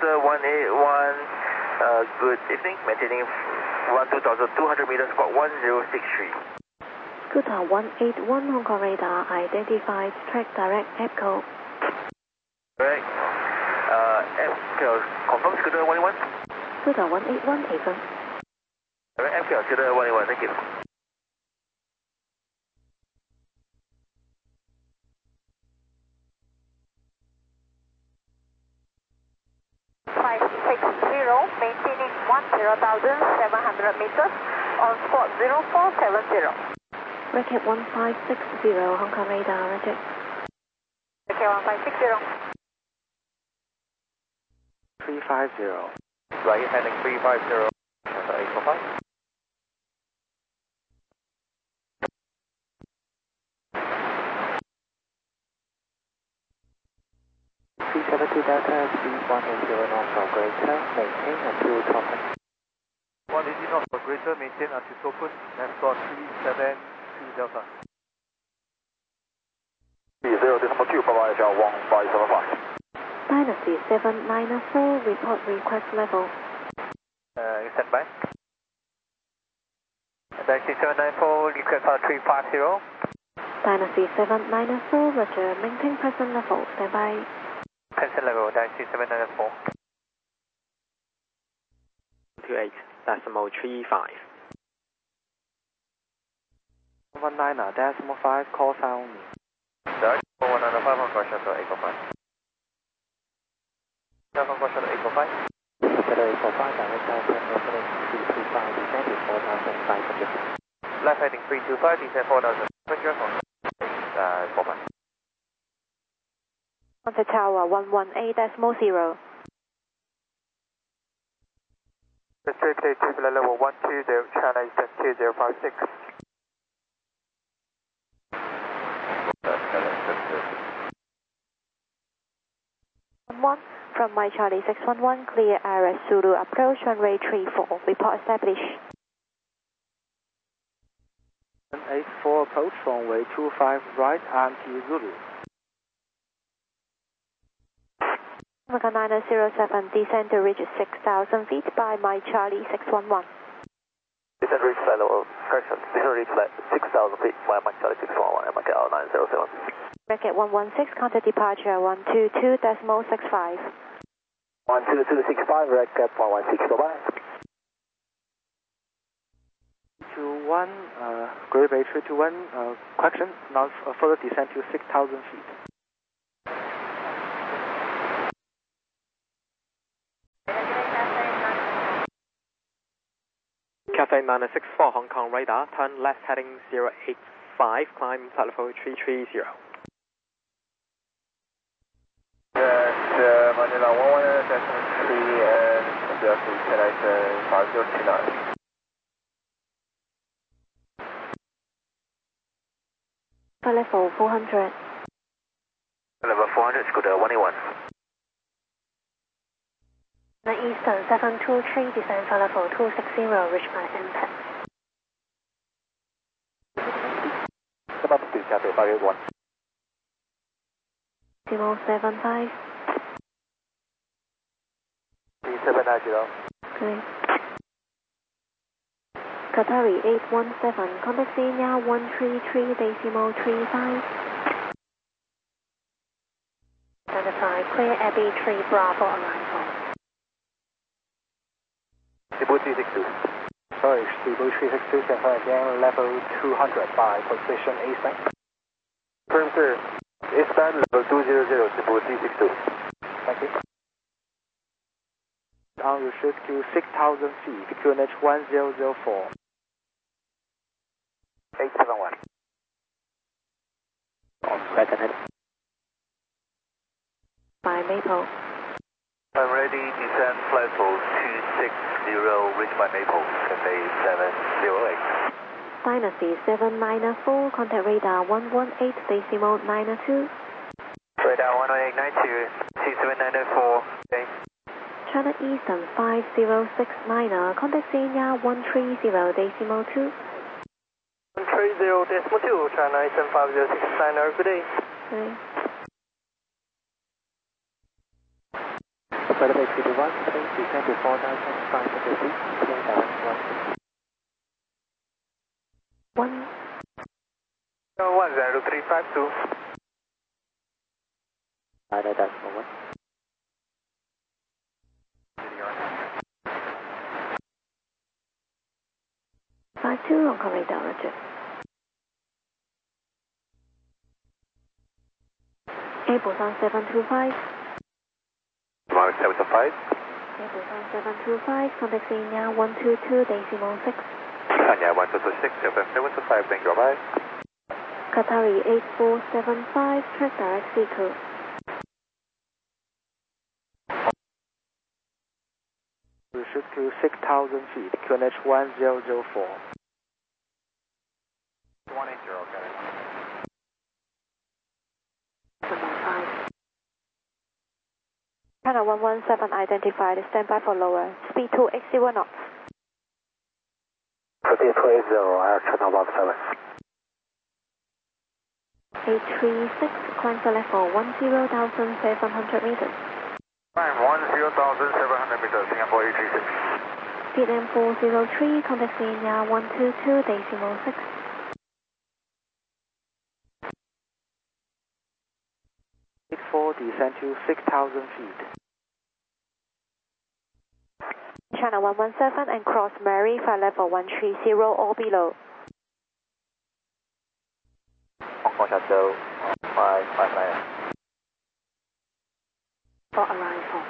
Scooter 181, good evening, maintaining 12,200 meters, squawk 1063. Scooter 181, Hong Kong radar, identified, track direct, EPCO. Correct. EPCO, confirm Scooter 181? Scooter 181, affirm. Correct, EPCO, Scooter 181, thank you. 560, maintaining 10,700 meters on squawk 0470. Racket 1560, Hong Kong radar, roger. Racket 1560. 350. Right, heading 350. 845. 372 Delta, speed 180 knots or greater, maintain until token. 180 knots or greater, maintain until token, Nestor 372 Delta. 0.2, bye-bye, 1575. Dynasty 794, report request level. Stand by. Dynasty 794, request 350. Dynasty 794, roger, maintain present level, stand by. Present level, Dynasty 794. 28.35. 19.5, call sound. Search 195 on question to 845. 7 question to 845. Shadow 845, direct downwind, opening 325, descending 4,500. Left heading 325, descend 4,500 on 45. On the tower 118.0. Restricted tubular level 120, China Eastern 2056. From my Charlie 611, clear area Zulu approach runway 34, report established. 184 approach runway 25 right, RMT Zulu. America 907, descend to reach 6,000 feet by my Charlie 611. Descend reach flight level, correction, descend reach flight 6,000 feet by my Charlie 611, America 907. Racket 116, contact departure 122.65. 12265, Racket 116, bye-bye. 321, Great Bay 321, correction, now further descend to 6,000 feet. Cathay 964 Hong Kong radar, turn left heading 085, climb flight level 330. Manila 11.3 and Delta Chennai 5029. Level 400. Level 400, Scooter 181. Eastern 723, descend for level 260, reach by impact. Come up to Cathay 581. 075. 3790. Great. Qatari 817, contact Senior 133.35. Identify, clear Abbey 3 Bravo arrival. Cebu 362. Sorry, Cebu 362, confirm again, level 200 by position eastbound. Confirm, sir. Eastbound, level 200, Cebu 362. Thank you. Now you shift to 6,000 feet, QNH 1004. 871. On second head. By Maple. I'm ready, descend flight level 260, reach by Maple, Cathay 708. Dynasty 794, contact radar 118.92. Radar 11892, C7904, okay. China Eastern 5069, contact Senior 130.2. 130.2, China Eastern 5069, good day. Okay. Weather base 321, descend to 4,500 feet, clear direct 1. 10352. That's 1. 52 Hong Kong radar, roger. Busan 725. Mark 725. Busan 725, contact Senior 122.6. Sanya 1226, FM 725, thank you, bye. Qatari 8475, track direct Seco. We shoot to 6,000 feet, QNH 1004. 180, okay. 75. China 117 identified, stand by for lower. Speed 280 knots. Proceed 280, Air China 17. 836, climb to level 10,700 meters. Climb 10,700 meters, Singapore 836. Speed M403, contact Senior 122.6. 84, descend to 6,000 feet. China 117 and cross Mary, flight level 130 or below. Hong Kong Shuttle 559. For arrival.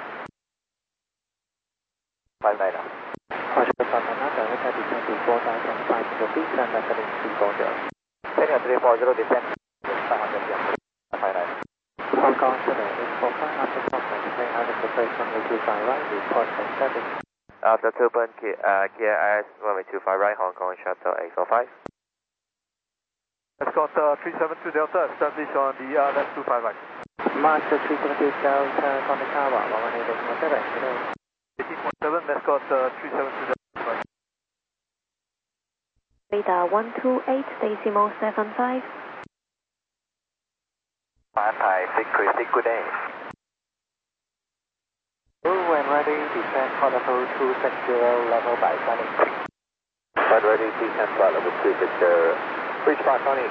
59. Roger, Santana, direct descend to 4,500 feet, and descending 340. Senior 340, descend 500 feet. 59. Hong Kong Shuttle 845, after contact, may have a separation with 25 right, report and status. After 2 burn, KIS 125 right, Hong Kong Shuttle 845. Escort 372 Delta, establish on the left 25 right. Mark 372 Delta, contact Tower, 118.7, 18.7, escort 372 Delta right. Radar 128.75. Thai 636, good day. When ready, descend for level 260, level by Sonic. When ready, descend for level 260, reach by Sonic.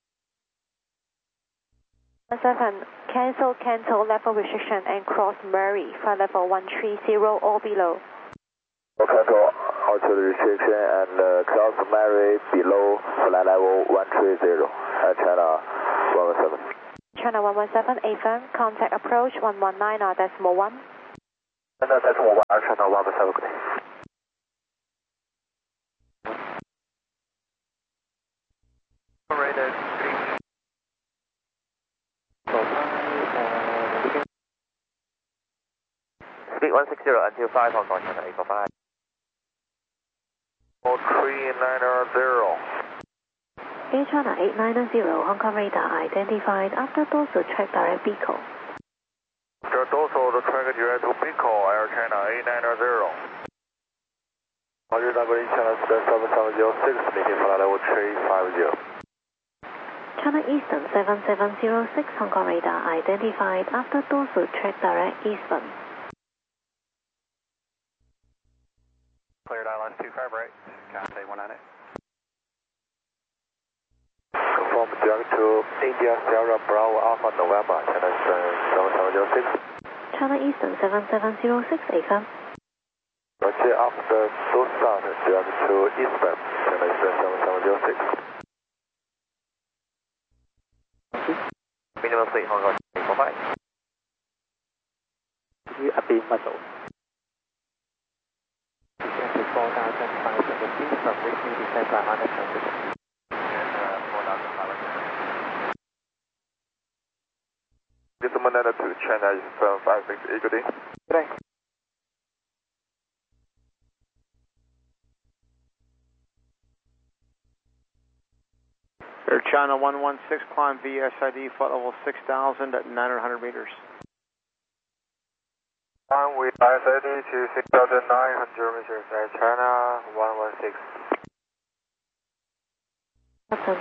17, cancel level restriction and cross Murray, flight level 130 or below. Cancel altitude restriction and cross Mary below flight level 130 at China 117. China 117, AFM, contact approach 119.1. Decimal 1, China 117, good day. Radar 3. Speed 160 until 5 Hong Kong China 845. 3990. Air China 890, Hong Kong radar identified after dorsal track direct Beacon. After dorsal the track direct to Beacon, Air China 890. Roger, number China 7706, meeting flight level 350. China Eastern 7706, Hong Kong radar identified after dorsal track direct eastbound. Cleared island 25 right, Cathay 198. Confirm direct to India Sierra Bravo Alpha November, China 7706. China Eastern 7706, AFM. Roger, after Dosan, direct to eastbound, China 7706. Minimum speed Hong Kong 845. Abeam muzzle. Descend to 4,500 feet from Whitney, descend by 100 transition. 4,500. This is Manila to China 7568, good day. Good day. Air China 116, climb VSID, flight level 6,000 at 900 meters. Climb with VSID to 6,900 meters, Air China 116. Button.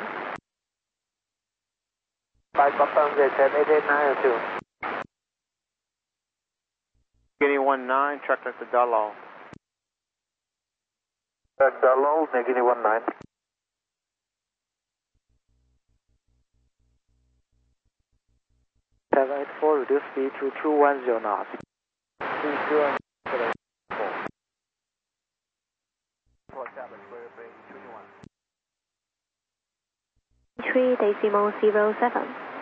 5 button, descend 8892. Guinea 19, check at the Dalal. Dalal, Guinea 19. 784, reduce speed to 210 knots. 30. Three decimal 07.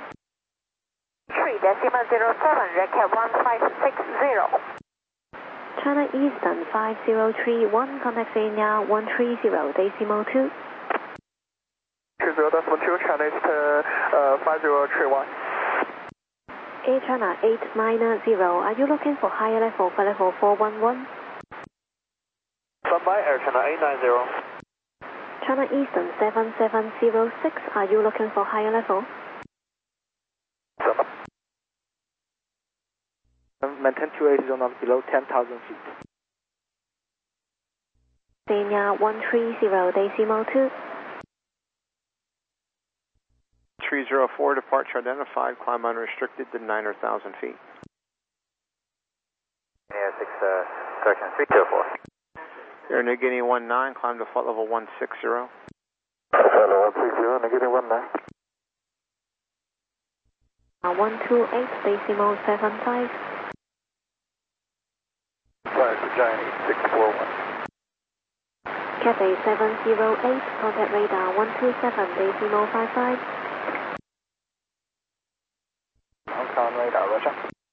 3 decimal 07, record 1560. China Eastern 5031, contact Senior 130 decimal 2. 30 decimal 2, China Eastern 5031. Air China 890, are you looking for higher level for level 411? Standby, Air China 890. China Eastern 7706, are you looking for higher level? Maintain 280 knots below 10,000 feet. Senior 130 decimal 2. 304, departure identified, climb unrestricted to 9,000 feet. Yeah, 6, correction, 304. Air New Guinea 19, climb to flight level 160. Hello, 160, New Guinea 19. 128 decimal 75. Flight to Chinese 641. Cathay 708, contact radar 127 decimal 55. Hong Kong radar, roger.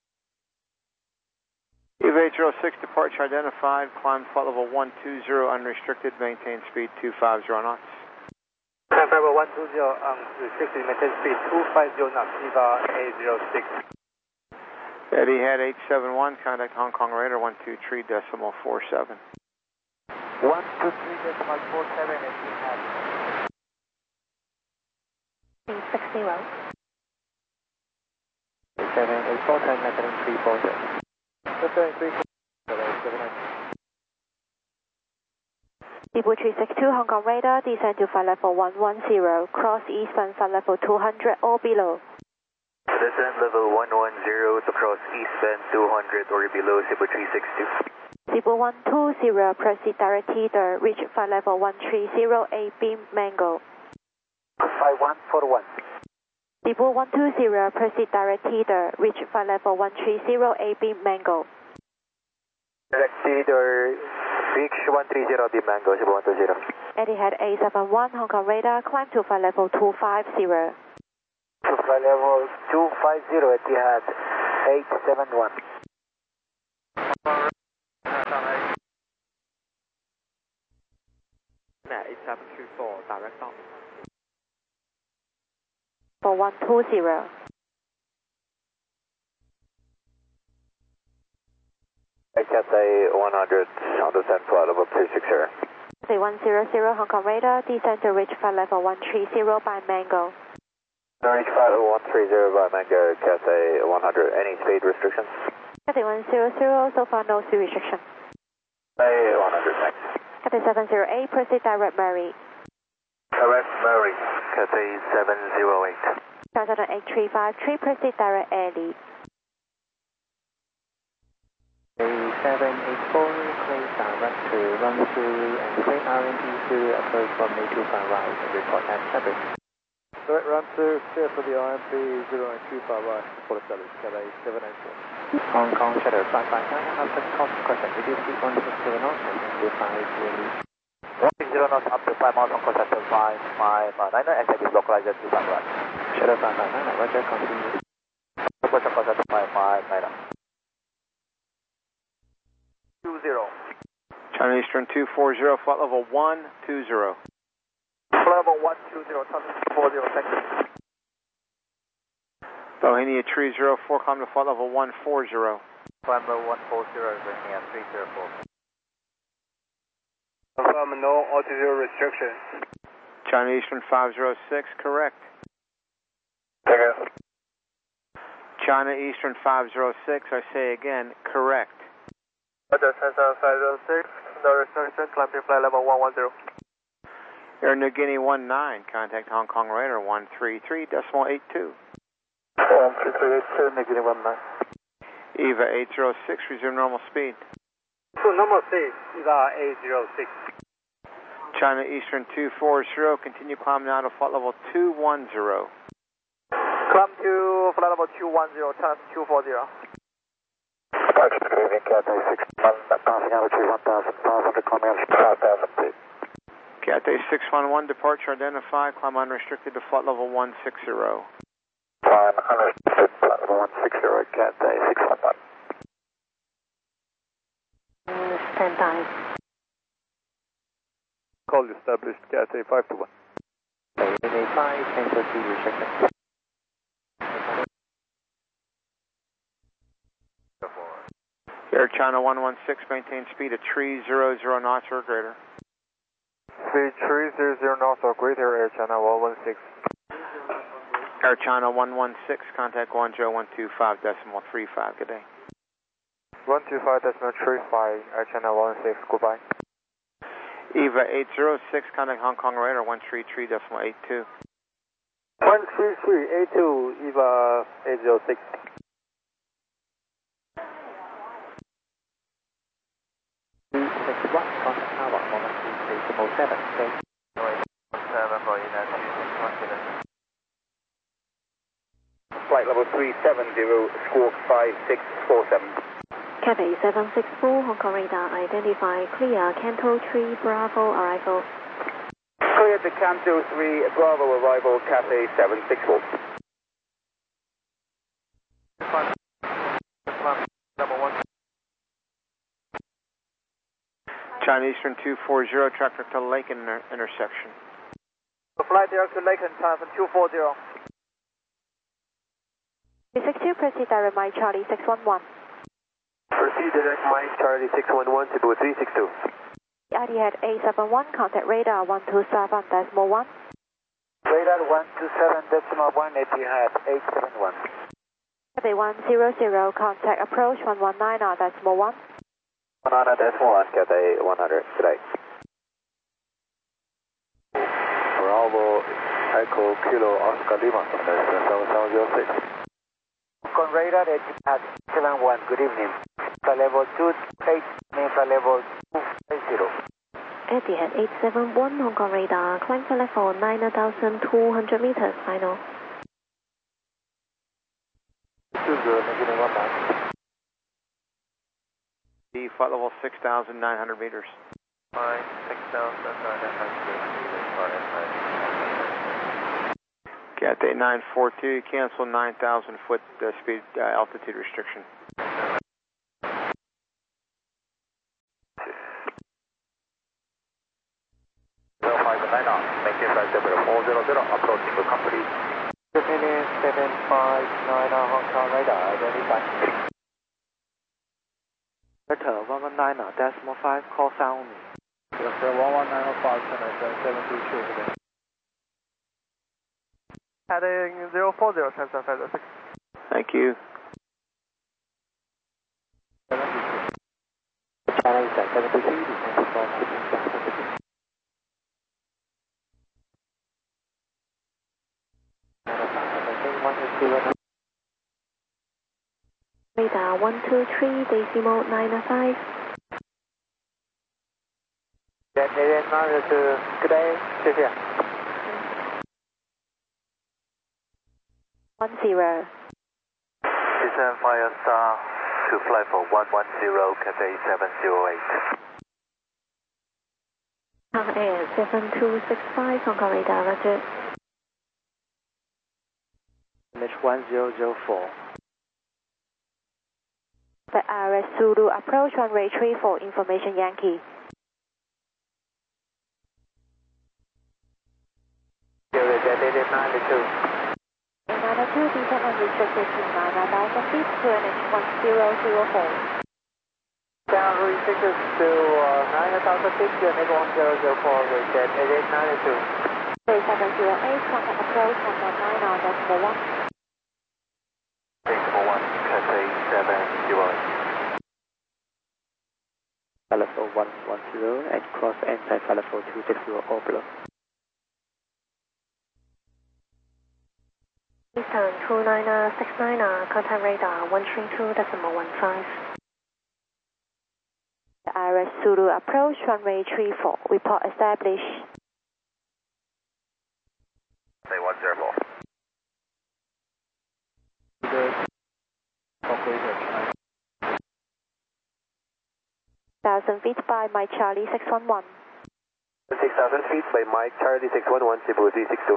EVA 806, departure identified, climb flight level 120, unrestricted, maintain speed 250 knots. Climb level 120, unrestricted, maintain speed 250 knots, EVA 806. Etihad 871, contact Hong Kong radar 123 decimal 47. 123 decimal 47 Etihad. 360. 784, time maintain 340. 362 Hong Kong radar, descend to flight level 110, cross eastbound flight level 200 or below. Descent level 110 to cross eastbound 200 or below, Cebu 362. Cebu 120, proceed direct header, reach flight level 130, beam Mango. 5141. Cebu 120, proceed direct header, reach flight level 130, beam Mango. Direct header, reach 130, beam Mango, Cebu 120. Etihad 871 Hong Kong radar, climb to flight level 250. To flight level 250, Etihad 871. Net 8724, direct on. For 120. Cathay 100 on descent flight level 260. Cathay 100 Hong Kong radar, descend to reach flight level 130 by Mango. Reach flight level 130 by Mango, Cathay 100. Any speed restrictions? Cathay 100, so far no speed restriction. Cathay 100, thanks. Cathay 708, proceed direct Mary. Direct Mary, Cathay 708. Transat 8353, proceed direct Airly. 784, clear direct to run through and clear RNT to approach from A25 right and report at 7. Direct run through, clear for the RMP 0925 right, for the service, Cathay 784. Hong Kong Shadow 559, after cost question, reduce speed 160 knots and to 5 really. 160 knots up to 5 miles on course at 559, exit is localized at 25 right. Shadow 559, roger, continue. Approach on course at 559. 20. China Eastern 240, flight level 120. Flight level 120, China 40, thank you. Bohemia 304, climb to flight level 140. Climb level 140, Bohemia 304. Confirm no altitude restrictions. China Eastern 506, correct. Second. China Eastern 506, I say again, correct. Roger, Cessna 506, no restriction, climb to flight level 110. Air New Guinea 19, contact Hong Kong radar 133 decimal 82. 13382, New Guinea 19. EVA 806, resume normal speed. To normal speed, EVA 806. China Eastern 240, continue climbing out of flight level 210. Climb to flight level 210, China 240. Departure, good evening, Cathay 61, passing altitude 1,500, climbing altitude 5,000 feet. Cathay 611, departure identified, climb unrestricted to flight level 160. Climb unrestricted, flight level 160, Cathay 611. Stand by. Call established, Cathay 521. Cathay 5, can proceed restricted. Air China 116, maintain speed at 300 knots or greater. Speed 300 knots or greater, Air China 116. Air China 116, contact Guangzhou 125.35, good day. 125.35, Air China 116, goodbye. EVA 806, contact Hong Kong radar 133.82. 13382, EVA 806. Contact tower, 113.7, okay. 7 for United States. Flight level 370, squawk 5647. Cathay 764, Hong Kong radar identified, clear, Canto 3, Bravo, arrival. Clear to Canto 3, Bravo, arrival, Cathay 764. China Eastern 240, traffic to Laken intersection. Flight direct to Laken, China 240. 362, proceed direct Mike Charlie 611. Proceed direct Mike Charlie 611 to Blue 362. ID head 871, contact radar 127.1. Radar 127.1, Etihad 871. Cathay 100, contact approach 119.1. 100.1, Cathay 100, today. Bravo, Echo, Kilo, Oscar Lima, 7706. Con radar Etihad 71, good evening. Flight level 28, flight level 280. Etihad 871, Hong Kong radar, climb for level 9,200 meters, final. 20, negative 1 knot. The flight level 6,900 meters. 6,900 Cathay 942, cancel 9,000 foot speed altitude restriction. Maintain flight level 400, approaching the company. Dominion 759 Hong Kong radar, identified. Delta 119.5, call sound. Delta 119.5, China 722. Heading 040, transfer 506. Thank you. China Eastern 723, descending for 19,000. Radar 123, decimal 95. Canadian 902, good day, 谢谢。 10. Descend via star to fly for 110, Cathay 708. Hong Air 7265, Hong Kong radar, roger. Image 1004. The RS Zulu approach runway 34, information Yankee. Canadian 902. 902, descent unrestricted to 9,000 feet, QNH 1004. Down restricted to 9,000 feet, QNH 1004, with Canadian 902. 3708, contact approach 119.1. 641, Cathay 708. Level 110 and cross inside level 260 or below. Eastern 2969, contact radar 132.15. Iris Zulu approach runway 34, report established. Say 104. 1,000 feet by Mike Charlie 611. 6,000 feet by Mike Charlie 611, Cebu 362.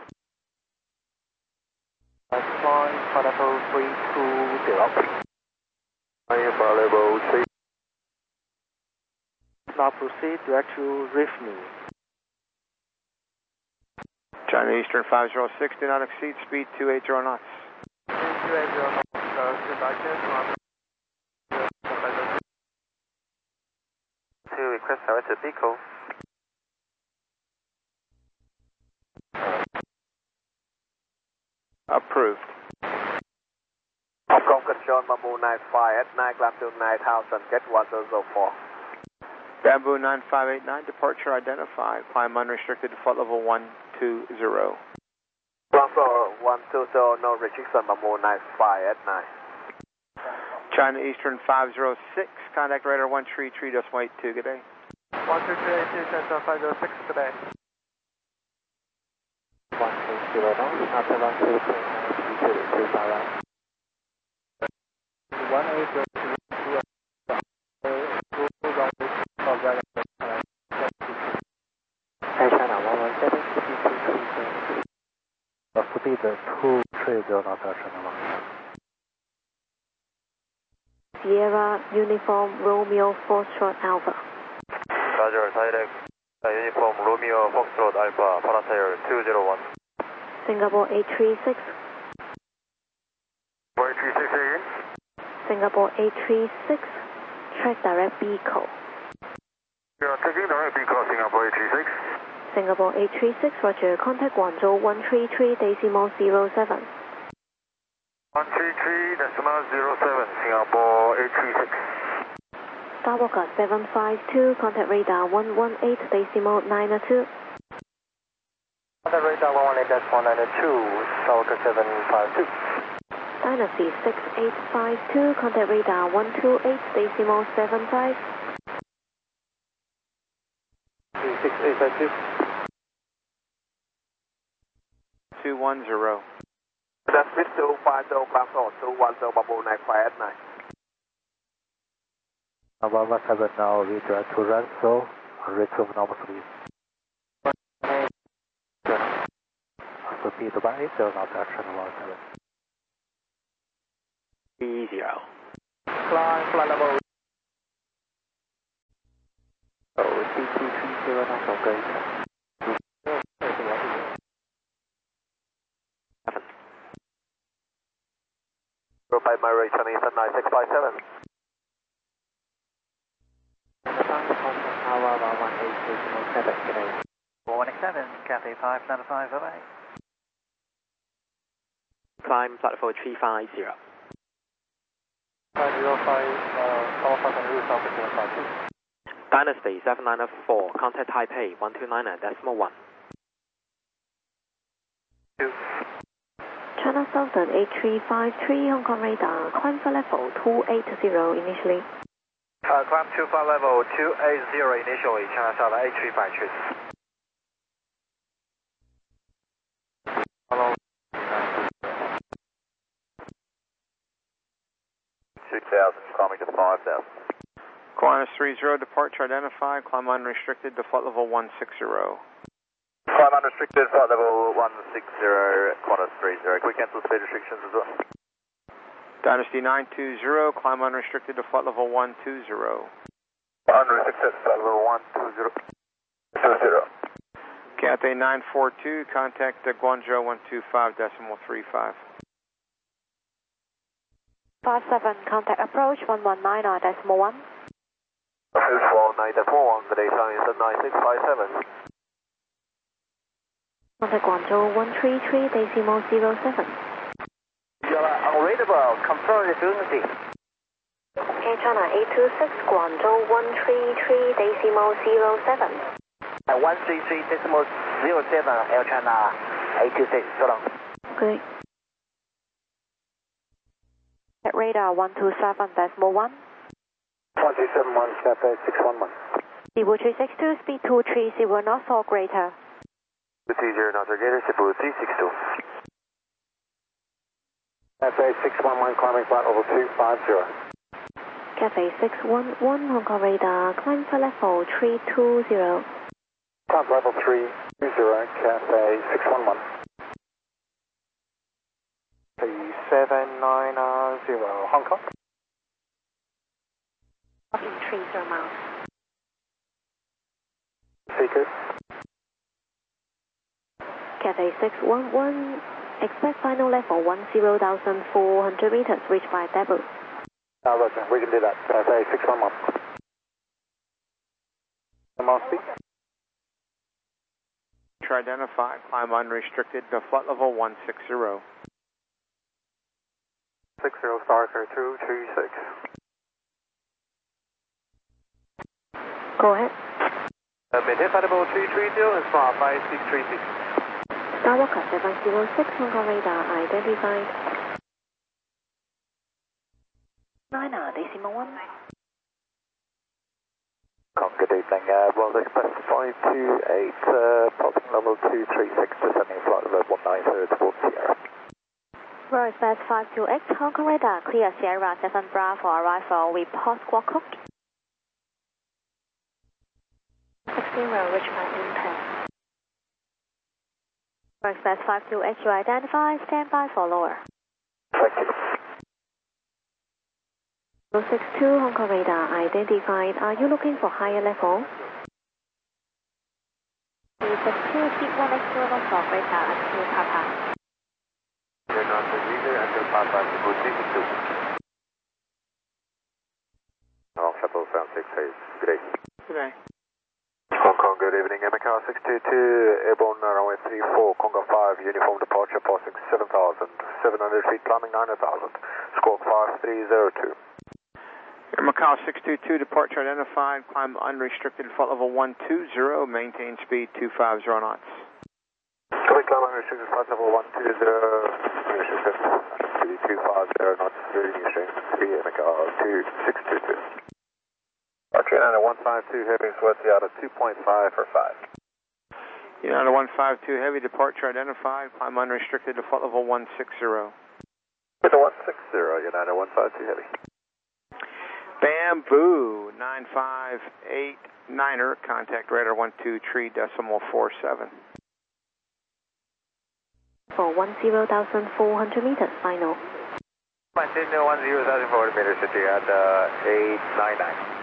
Climb for level 320. Climb for level 3. Now proceed direct to Rifney. China Eastern 506, do not exceed speed 280 knots. 280 knots, to request director Pico. Approved. Hong Kong Control, Bamboo 95 at 9, climb to 9,000, get 1004. Bamboo 9589, departure identified. Climb unrestricted to flight level 120. 120, no restriction, Bamboo 95 at 9. China Eastern 506, contact radar 133.82, good day. 133, Center 506, good day. 120 knots, after 120, 180. Air China 117, speed 230 knots, China 1. Sierra Uniform Romeo Foxtrot Alpha. Roger, direct, Uniform Romeo Foxtrot Alpha, Parasite 201. Singapore 836. 436 again. Singapore 836. Track direct Beagle. You are taking direct Beagle, Singapore 836. Singapore 836, roger. Contact Guangzhou 133.07. 133.07, Singapore 836. Skywalker 752, contact radar 118.92. Contact radar 118.92, Skywalker 752. Dynasty 6852, contact radar 128.75. 36852. 210. That's 250, climb to 210, Bamboo 95 at 9. 117 now, redirect to Renzo, retrieve normal speed. Speed 180 knots, action 17. 30. Climb flight level. CT30 knots, okay. By my rate, China Eastern 9657. 117, Cathay 595, bye-bye. Climb flight level 350. 505, Alpha and route officer 52. Dynasty 794, contact Taipei 129.1. China Southern 8353, Hong Kong radar. Climb for level 280 initially. Climb to flight level 280 initially, China Southern 8353. Hello. 6,000, climbing to 5,000. Kilometers 30, departure identified. Climb unrestricted to flight level 160. Climb unrestricted, flight level 160, Qantas 30. Can we cancel speed restrictions as well? Dynasty 920, climb unrestricted to flight level 120. Unrestricted, flight level 120. 20. Cathay 942, contact Guangzhou 125.35. 57, contact approach 119.1. Office 494, good day, China Eastern 9657. Contact Guangzhou 133.07. You are unreadable, confirm refugency. Air China 826, Guangzhou 133.07. 133.07, Air China 826, so long. Good. radar 127.1. 1271, Cathay 611. Cebu 362, speed 230 knots or greater. 230 knots or greater, Cebu 362. Cathay 611, climbing flight level 250. Cathay 611, Hong Kong radar, climb for level 320. Climb level 320, Cathay 611. 3790, Hong Kong. Copy 30 miles. Seekers. Cathay 611, expect final level 10,400 meters, reached by debut. Roger, we can do that. Cathay 611. Mile speed. Identified, climb unrestricted to flight level 160. 60 Starker 236. Go ahead. Maintain flight level 330 and smart 5636. Skywalker 706, Hong Kong radar, identified. 9.1. Good evening, World Express 528, passing level 236, descending flight level 190 towards Sierra. World Express 528, Hong Kong radar, clear Sierra 7 Bravo arrival, report squawk code. 60, reached by impact. World Express 528, you identify, stand by for lower. Thank you. 062, Hong Kong radar, identified. Are you looking for higher level? 362, speed 1x0 knots or greater until Papa. You're not the leader until Papa, Cebu 362. All shuttle 768, good day. Good day. Hong Kong, good evening, MCR 622, airborne runway 34, Congo 5, uniform departure passing 7,700 feet, climbing 9,000, squawk 5302. Air Macau 622, departure identified, climb unrestricted, flight level 120, maintain speed 250 knots. Climb unrestricted, flight level 120, unrestricted, speed 250 knots, reading exchange 3, MCR 2622. Departure United 152, heavy towards the out of 2.5 for 5. United 152, heavy departure identified, climb unrestricted to flight level 160. With the 160, United 152, heavy. Bamboo 9589er, contact radar 123.47. For 10,400 meters, final. Maintain 10,400 meters, city at 899.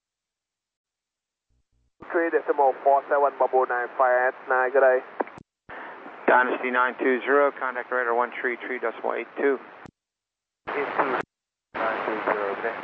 3.47, Bubble 95 at 9, good day. Dynasty 920, contact radar 133.82. 920, okay.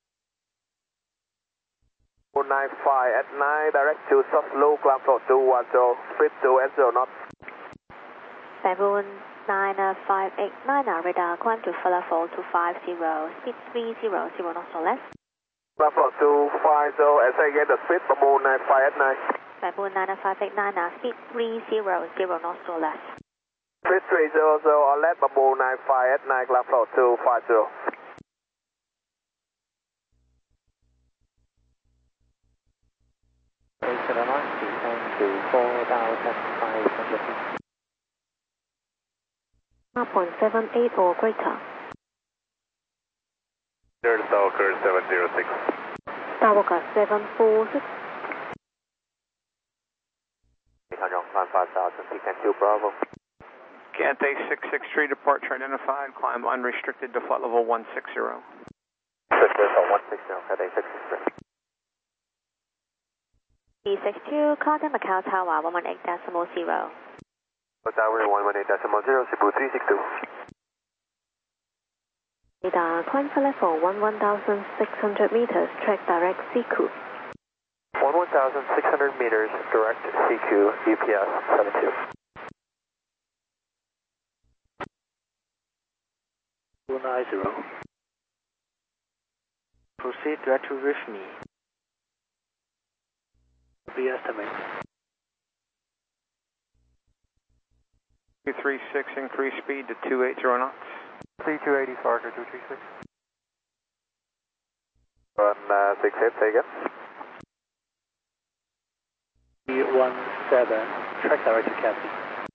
495 at 9, direct to soft low, climb floor 210, speed 280 knots. Baboon 9589, radar, climb to flight level 250, speed 300 knots or less. Climb floor 250, and say again the speed, Baboon 95 at 9. Baboon 9589, speed 300 knots or less. Speed 300 or less, Baboon 95 at 9, climb floor 250. Point 78 or greater. Third Stalker 706. Skywalker 746. 5,000, Pecan 2 Bravo. Cathay 663, departure identified, climb unrestricted to flight level 160. 160, Cathay 663. D62, contact Macau Tower 118.0. Tower 118.0, Cebu 362. Radar, climb for level 11,600 meters, track direct CQ. 11,600 meters, direct CQ, UPS 72. 290. Proceed direct to RIFME. Estimate. 236, increase speed to 280 knots. C280, Starker 236. 168, say again. 317, track direct to Kathy.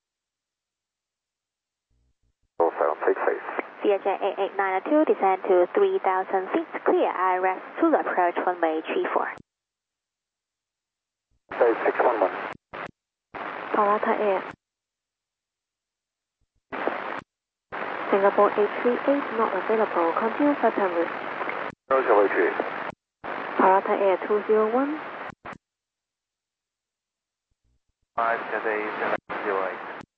0768. CRJ 8892, descend to 3,000 feet, clear IRS to the approach runway 34. 611. Parata Air. Singapore 838 not available. Continue flight en route. Roger, Roger. Parata Air 201. 5 Cathay 708.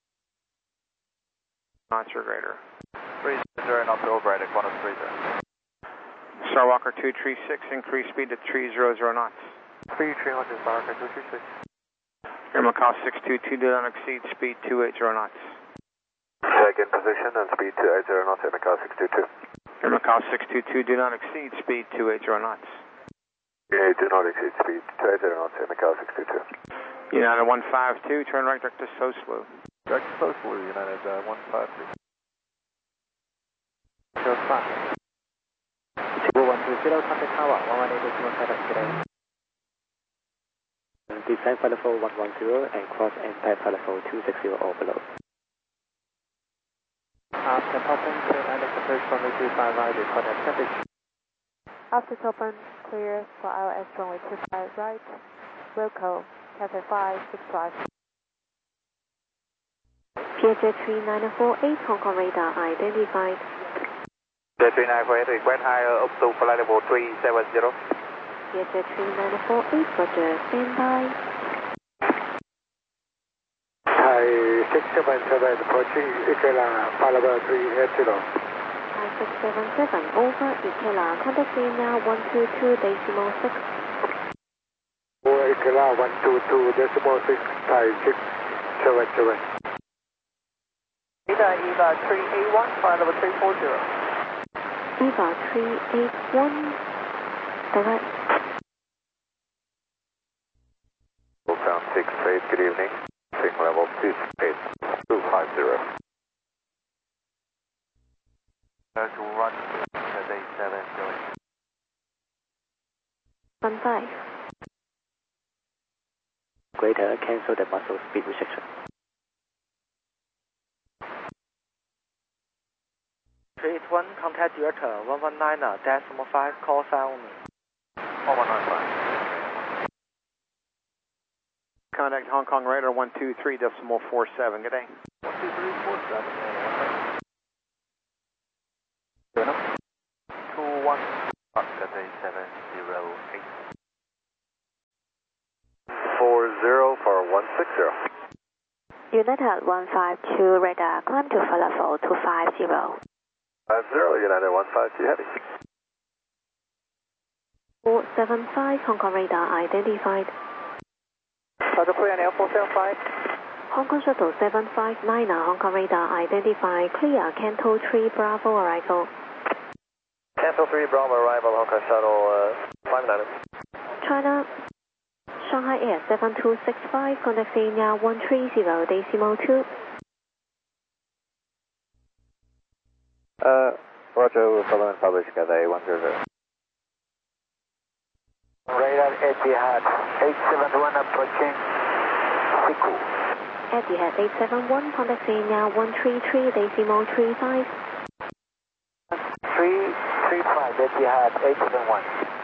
Knots or greater. 30 knots over at Qantas 30. Starwalker 236, increase speed to 300 knots. 3300 Starwalker 236. Air Macau 622, do not exceed speed 280 knots. Check in position and speed 280 knots, Air Macau 622. Air Macau 622, do not exceed speed 280 knots. Yeah, do not exceed speed 280 knots, Air Macau 622. United 152, turn right direct to Soslu. Direct to Soslu, United 152. Sure, fine. 120, contact tower, 118.7 today. Descend flight level 110 and cross entire flight level 260 or below. After topping, clear and approach runway 25 right, report at temperature. After top and clear for ILS runway 25 right, Wilco, Cathay 565. PJ 3948, Hong Kong radar identified. J3948, request higher up to flight level 370. PJ 3948, Roger, stand by. Thai 677, approaching Ikela, flight level 380. Thai 677, over Ikela, contact now 122.6. Over Ikela 122.6, Thai 677. Eva 381, flight level 340. Eva 381, direct. Sound 68, good evening. Swing level 268, 250. To run, Cathay 7 going. 15. Greater, cancel the muscle speed restriction. 381, contact Delta 119.5, call sound. 1195. Contact Hong Kong radar 123.47, good day. 12347. 21, Cathay 708. 40 for 160. United 152, radar, climb to flight level 250. 50, United 152, heavy. 475, Hong Kong radar identified. Roger, clear now 475. Hong Kong shuttle 759, Hong Kong radar identified. Clear, Canto 3 Bravo arrival. Cancel 3 Bravo arrival, Hong Kong shuttle 59. China, Shanghai Air 7265, contact now 130.2. Roger, we'll follow and publish Cathay 100. Radar Etihad 871 approaching Siku. Etihad 871, contact now 133.35. 335 Etihad 871.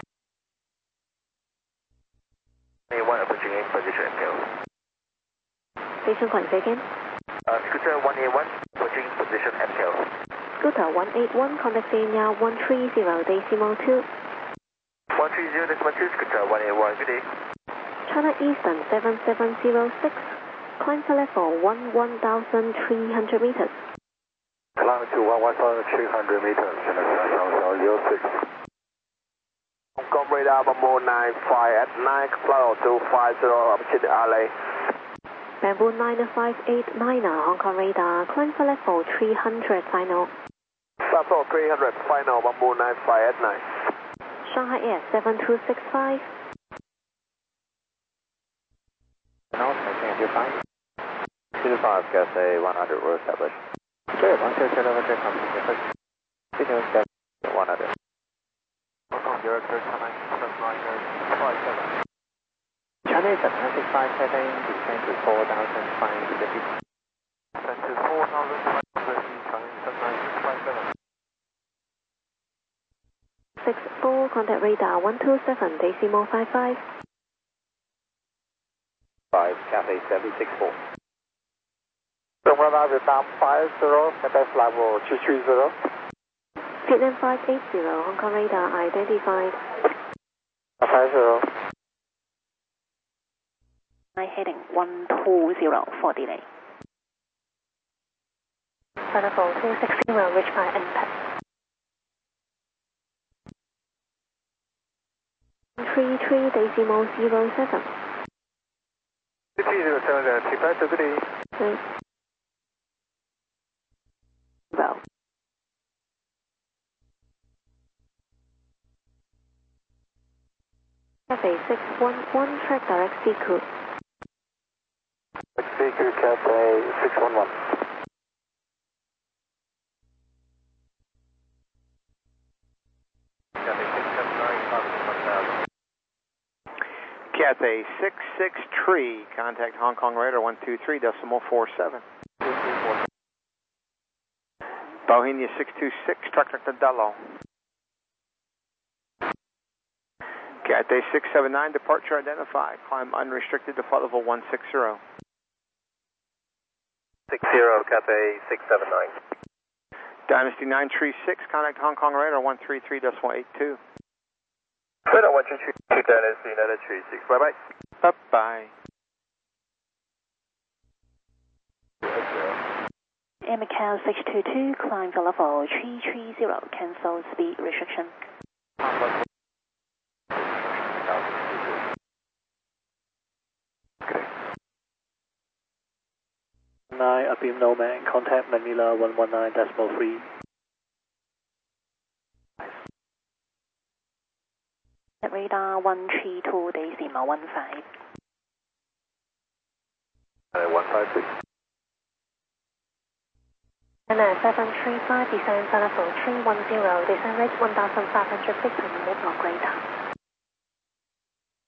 181 approaching in position MTL. Station contact again. Scooter 181 approaching position MTL. Scooter 181, contact now 130.2. 130.2, Scooter 181, good day. China Eastern 7706, climb to level 11,300 meters. Climb to 11,300 meters, China 06. Hong Kong radar 195 at 9, flight 250, opposite LA. Bamboo 9589, Hong Kong radar, climb to level 300 final. Level 300, final 195 at 9. Shanghai Air 7265. Now, can you find? 25, Cathay 100 were established. Okay, 100 check complete. Signal 100. Hong Kong director, China Eastern 57. China Eastern 657, descend to 4,550. Descend to 4,550, China Eastern 657. 64, contact radar 127, decimal 55. 5, Cathay 764. Radar Vietnam 50, contact level 230. Vietnam 580, Hong Kong radar identified. 50. Heading 120 for delay. Level 260 will reach by impact. 33 decimal 07. 3070, take back to the day. Row. Cathay 611, track direct Seacoast. Seacoast Cathay 611. Cathay 663, contact Hong Kong radar 123.47. Bohemia 626, truck to Dullo. Cathay 679, departure identified. Climb unrestricted to flight level 160. 60, Cathay 679. Dynasty 936, contact Hong Kong radar 133.82. Radar 133, Dynasty 936, bye-bye. Bye-bye. Air Macau 622, climb to level 330, cancel speed restriction. 9, Abim Nomad, contact Manila 119.3. Radar 132 decimal 15. 156. China 735, descend to level 310, descend rate 1,500 feet to mid or greater.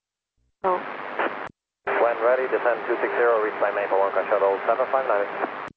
When ready, descend 260, reach by Maple 1 Shuttle 759.